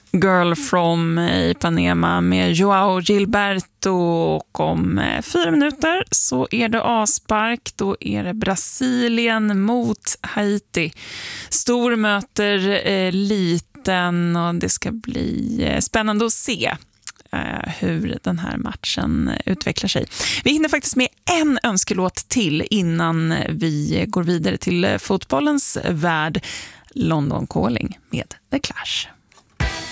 Girl from Ipanema med Joao Gilberto, och om 4 minuter så är det avspark. Då är det Brasilien mot Haiti. Stor möter liten, och det ska bli spännande att se hur den här matchen utvecklar sig. Vi hinner faktiskt med en önskelåt till innan vi går vidare till fotbollens värld. London Calling med The Clash.